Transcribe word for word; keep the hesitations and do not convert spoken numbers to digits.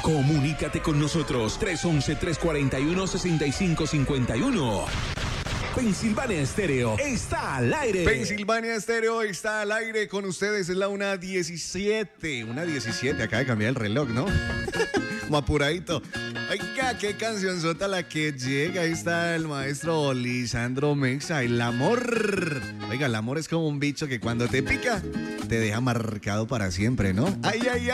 Comunícate con nosotros tres once, tres cuarenta y uno, sesenta y cinco cincuenta y uno. Pensilvania Estéreo está al aire. Pensilvania Estéreo está al aire con ustedes. Es la una diecisiete. una diecisiete, acaba de cambiar el reloj, ¿no? Como apuradito. Oiga, qué canción sota la que llega. Ahí está el maestro Lisandro Mexa. El amor. Oiga, el amor es como un bicho que cuando te pica, te deja marcado para siempre, ¿no? Ay, ay, ay.